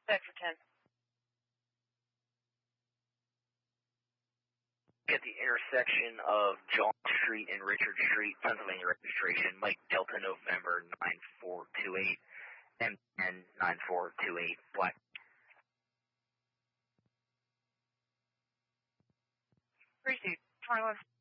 Sector 10. At the intersection of John Street and Richard Street, Pennsylvania registration, Mike Delta November 9428, MN 9428, Black. Proceed. 21.